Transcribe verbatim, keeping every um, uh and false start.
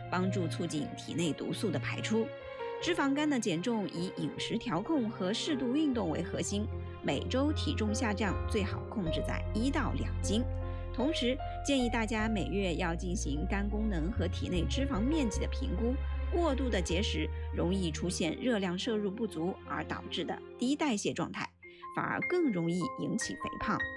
帮助促进体内毒素的排出。脂肪肝的减重以饮食调控和适度运动为核心，每周体重下降最好控制在一到两斤。同时建议大家每月要进行肝功能和体内脂肪面积的评估，过度的节食容易出现热量摄入不足而导致的低代谢状态，反而更容易引起肥胖。